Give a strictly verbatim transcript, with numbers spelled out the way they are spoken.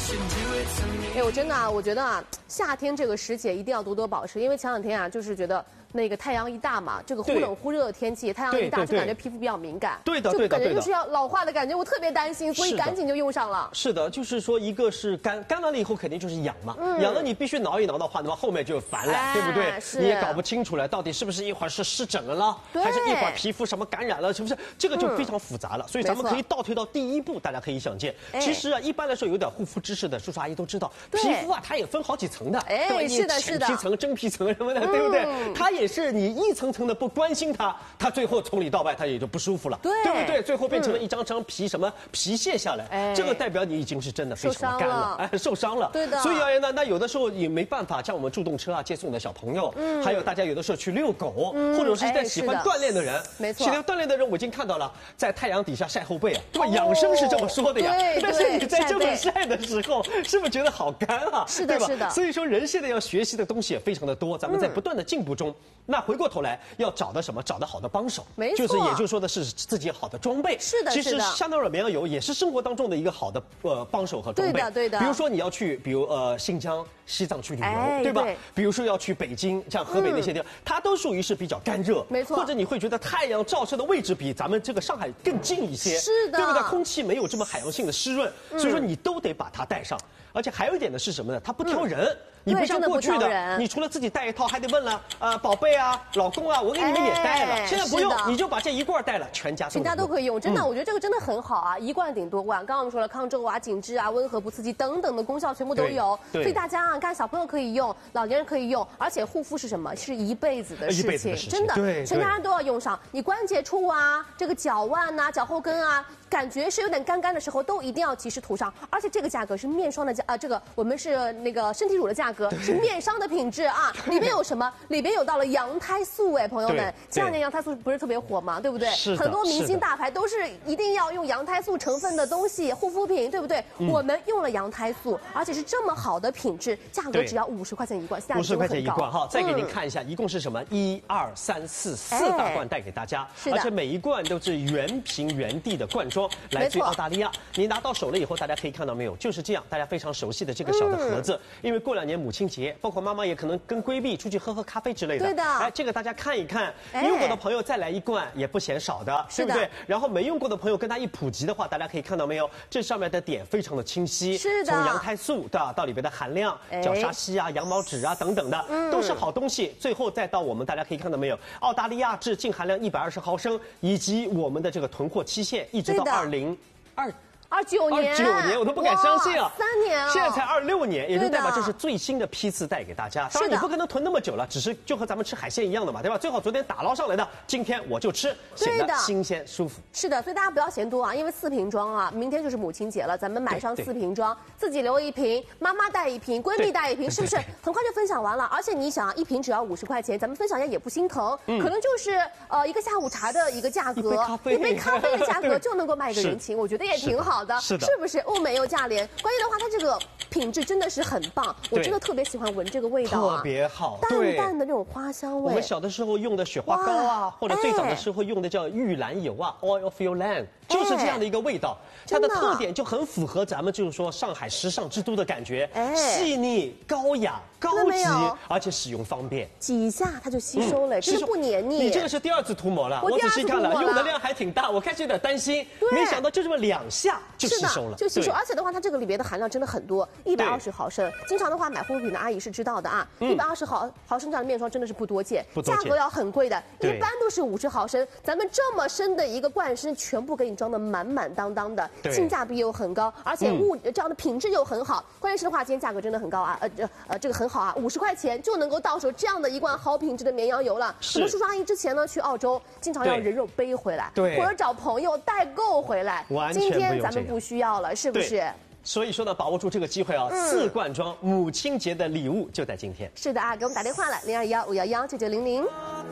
哎，我真的啊，我觉得啊，夏天这个时节一定要多多保湿，因为前两天啊，就是觉得那个太阳一大嘛，这个忽冷忽热的天气，太阳一大就感觉皮肤比较敏感， 对的，对的， 就感觉就是要老化的感觉，我特别担心，所以赶紧就用上了。 是的，就是说一个是干干完了以后肯定就是痒嘛，嗯、痒了你必须挠一挠的话，那么后面就烦了，哎、对不对？你也搞不清楚了，到底是不是一会儿是湿疹了啦，还是一会儿皮肤什么感染了，是不是？这个就非常复杂了，嗯、所以咱们可以倒推到第一步，大家可以想见。其实啊，一般来说有点护肤知识的叔叔阿姨都知道，皮肤啊它也分好几层的， 哎，是的，是的， 浅皮层、真皮层什么的，对不对？它也是你一层层的不关心它，它最后从里到外它也就不舒服了， 对， 对不对？最后变成了一张张皮，什么皮屑下来，这个代表你已经是真的非常干了，哎，受伤了。 对的。 所以而言呢，那有的时候也没办法，像我们助动车啊接送的小朋友，嗯，还有大家有的时候去遛狗，或者是在喜欢锻炼的人， 没错， 喜欢锻炼的人，我已经看到了，在太阳底下晒后背啊，对吧？养生是这么说的呀，但是你在这么晒的时候，是不是觉得好干啊？ 是的，是的。 所以说，人现在要学习的东西也非常的多，咱们在不断的进步中。那回过头来要找的什么？找的好的帮手， 没错， 就是也就是说的是自己好的装备。 是的， 其实香奈儿绵羊油也是生活当中的一个好的呃帮手和装备。 对的，对的。 比如说你要去，比如呃新疆、西藏去旅游，哎、对吧？对。比如说要去北京，像河北那些地方，嗯、它都属于是比较干热， 没错。 或者你会觉得太阳照射的位置比咱们这个上海更近一些， 是的， 对不对？空气没有这么海洋性的湿润，嗯、所以说你都得把它带上。而且还有一点呢是什么呢？它不挑人。嗯你不像过去的，你除了自己带一套，还得问了，呃，宝贝啊，老公啊，我给你们也带了。哎、现在不用，你就把这一罐带了，全家全家都可以用。真的，嗯、我觉得这个真的很好啊，一罐顶多罐。刚刚我们说了，抗皱啊、紧致啊、温和不刺激等等的功效全部都有。所以大家啊，看小朋友可以用，老年人可以用，而且护肤是什么？是一辈子的事情， 一辈子的事情真的，全家人都要用上。你关节处啊，这个脚腕呐、啊、脚后跟啊。感觉是有点干干的时候，都一定要及时涂上。而且这个价格是面霜的价啊、呃，这个我们是那个身体乳的价格，是面霜的品质啊。里边有什么？里边有到了羊胎素哎，朋友们，前两年羊胎素不是特别火嘛，对不对？ 是的。 很多明星大牌都是一定要用羊胎素成分的东西，护肤品，对不对？嗯、我们用了羊胎素，而且是这么好的品质，价格只要五十块钱一罐， 五十块钱一罐哈。再给您看一下，嗯、一共是什么？一二三四四大罐带给大家， 哎、 而且每一罐都是原瓶原地的罐装，来自于澳大利亚，你拿到手了以后，大家可以看到没有？就是这样，大家非常熟悉的这个小的盒子。嗯、因为过两年母亲节，包括妈妈也可能跟闺蜜出去喝喝咖啡之类的。 对的。 哎，这个大家看一看，用过的朋友再来一罐也不嫌少的，对不对？然后没用过的朋友跟他一普及的话，大家可以看到没有？这上面的点非常的清晰。 是的。 从羊胎素到到里边的含量，角鲨烯啊、羊毛脂啊等等的，嗯、都是好东西。最后再到我们大家可以看到没有？澳大利亚制净含量一百二十毫升，以及我们的这个囤货期限一直到二零。二二九年， 二九年，我都不敢相信啊！ 三年啊， 现在才二六年，也就代表这是最新的批次带给大家。当然你不可能囤那么久了，只是就和咱们吃海鲜一样的嘛，对吧？最好昨天打捞上来的，今天我就吃，显得新鲜舒服。 是的，所以大家不要嫌多啊，因为四瓶装啊，明天就是母亲节了，咱们买上四瓶装，自己留一瓶，妈妈带一瓶，闺蜜带一瓶，是不是很快就分享完了？而且你想，一瓶只要五十块钱，咱们分享一下也不心疼，嗯、可能就是呃一个下午茶的一个价格，一杯咖啡的价格就能够卖一个人情，我觉得也挺好的， 是的， 是不是？物美又价廉，关键的话，它这个品质真的是很棒，我真的特别喜欢闻这个味道啊， 特别好， 淡淡的那种花香味。 我们小的时候用的雪花膏啊，或者最早的时候用的叫玉兰油啊 ，Oil of your land， 就是这样的一个味道。它的特点就很符合咱们就是说上海时尚之都的感觉，细腻、高雅、高级，而且使用方便， 挤一下它就吸收了，真的不黏腻。 你这个是第二次涂抹了，我仔细看了，用的量还挺大，我开始有点担心，没想到就这么两下就吸收了。 就吸收，而且的话，它这个里边的含量真的很多，一百二十毫升。经常的话买护肤品的阿姨是知道的啊，一百二十毫毫升这样的面霜真的是不多见，价格要很贵的，一般都是五十毫升。咱们这么深的一个罐身，全部给你装的满满当当的，性价比又很高，而且物这样的品质又很好。关键是的话，今天价格真的很高啊，呃这呃这个很好啊，五十块钱就能够到手这样的一罐好品质的绵羊油了。我们叔叔阿姨之前呢去澳洲，经常要人肉背回来，或者找朋友代购回来，今天咱们不需要了，是不是？ 所以说呢，把握住这个机会啊，嗯、四罐装母亲节的礼物就在今天。 是的啊，给我们打电话来零二幺五幺幺九九零零。